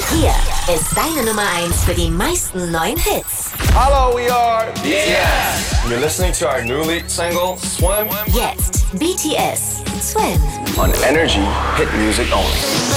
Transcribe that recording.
Hier ist deine Nummer 1 für die meisten neuen Hits. Hello, we are BTS. You're listening to our new lead single, Swim. Jetzt BTS, Swim. On Energy, hit music only.